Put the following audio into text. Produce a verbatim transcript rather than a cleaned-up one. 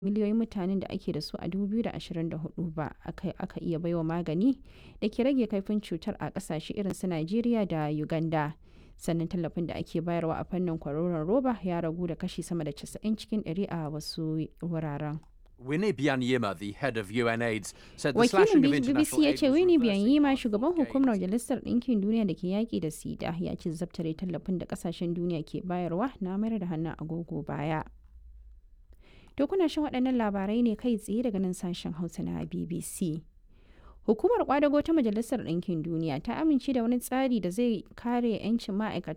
miliyoyin mutanen da ake da su a dubu biyu da ashirin da hudu ba aka, aka iya baiwa magani da ke rage kaifin cutar a kasashe irin su Najeriya da Uganda. Sannan tallafin da ake bayarwa a fannin kwaroron roba ya ragu da kashi sama da casa'in cikin ɗari a wasu wuraren. Winnie Byanyima, the head of U N AIDS, said the slashing of Wakilin B B C international ya aid ce was Winnie reversing Byanyima, much of shugaban what hukumar gains. Majalisar Ɗinkin Duniya da ke yaƙi da sida, ya ce zabtare tallafin da ƙasashen duniya ke bayarwa na mayar da hannun agogo baya. To kuna shan waɗannan labarai ne kai tsaye daga nan sashen Hausa na B B C. Hukumar kwadago ta Majalisar Ɗinkin Duniya ta amince da wani tsari da zai kare 'yancin ma'aikata